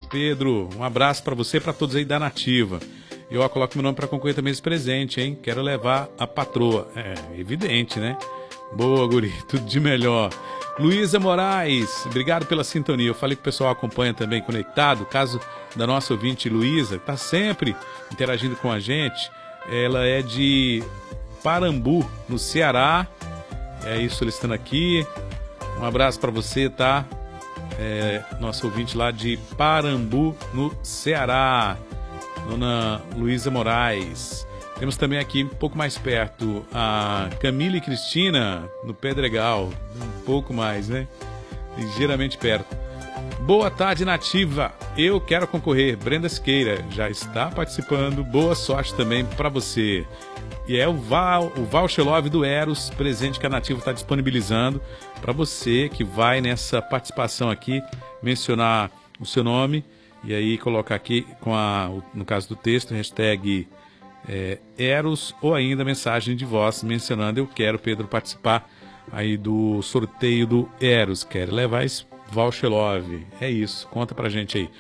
Pedro, um abraço para você e para todos aí da Nativa. Eu coloco meu nome para concorrer também esse presente, hein? Quero levar a patroa. É, evidente, né? Boa, guri, tudo de melhor. Luísa Moraes, obrigado pela sintonia. Eu falei que o pessoal acompanha também conectado. Caso da nossa ouvinte Luísa, que está sempre interagindo com a gente. Ela é de Parambu, no Ceará. É isso, solicitando aqui. Um abraço para você, tá? Nosso ouvinte lá de Parambu, no Ceará. Dona Luísa Moraes. Temos também aqui, um pouco mais perto, a Camila e Cristina, no Pedregal. Um pouco mais, né? Ligeiramente perto. Boa tarde, Nativa. Eu quero concorrer. Brenda Siqueira já está participando. Boa sorte também para você. E é o Voucher Love do Eros, presente que a Nativa está disponibilizando para você que vai nessa participação aqui, mencionar o seu nome e aí colocar aqui, no caso do texto, hashtag Eros ou ainda mensagem de voz mencionando: eu quero, Pedro, participar aí do sorteio do Eros. Quero levar esse Voucher Love. É isso, conta pra gente aí.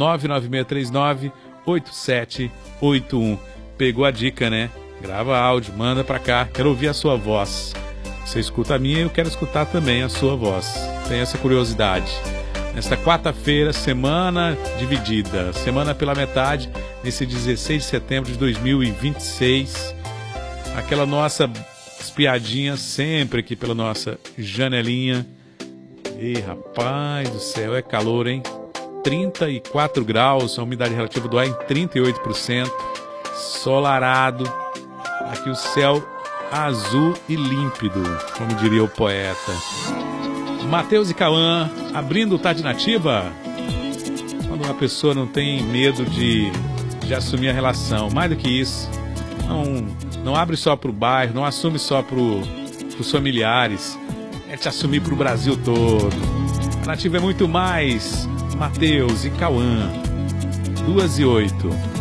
99639-8781. Pegou a dica, né? Grava áudio, manda pra cá. Quero ouvir a sua voz. Você escuta a minha e eu quero escutar também a sua voz. Tem essa curiosidade. Nesta quarta-feira, semana dividida. Semana pela metade, nesse 16 de setembro de 2026. Aquela nossa espiadinha sempre aqui pela nossa janelinha. Ih, rapaz do céu, é calor, hein? 34 graus, a umidade relativa do ar em 38%. Solarado. Aqui o céu azul e límpido, como diria o poeta. Matheus e Cauã, abrindo o Tarde Nativa. Quando uma pessoa não tem medo de assumir a relação, mais do que isso, não abre só pro bairro, não assume só pros familiares, é te assumir pro Brasil todo. A Nativa é muito mais. Matheus e Cauã, 2:08.